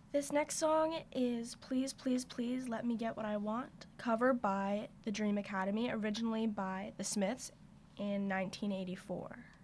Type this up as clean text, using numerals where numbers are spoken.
This next song is Please, Please, Please Let Me Get What I Want, covered by the Dream Academy, originally by the Smiths in 1984.